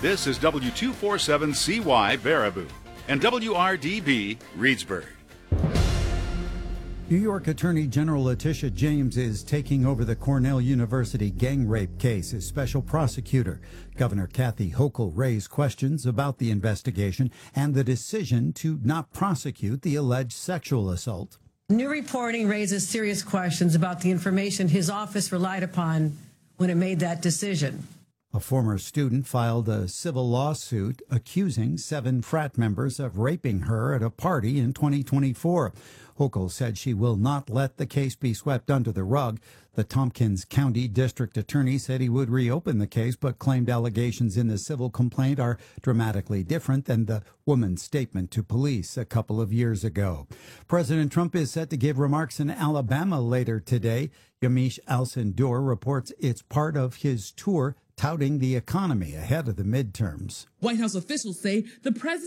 This is W247CY Baraboo and WRDB Reedsburg. New York Attorney General Letitia James is taking over the Cornell University gang rape case as special prosecutor. Governor Kathy Hochul raised questions about the investigation and the decision to not prosecute the alleged sexual assault. New reporting raises serious questions about the information his office relied upon when it made that decision. A former student filed a civil lawsuit accusing 7 frat members of raping her at a party in 2024. Hochul said she will not let the case be swept under the rug. The Tompkins County District Attorney said he would reopen the case, but claimed allegations in the civil complaint are dramatically different than the woman's statement to police a couple of years ago. President Trump is set to give remarks in Alabama later today. Yamiche Alcindor reports it's part of his tour touting the economy ahead of the midterms. White House officials say the president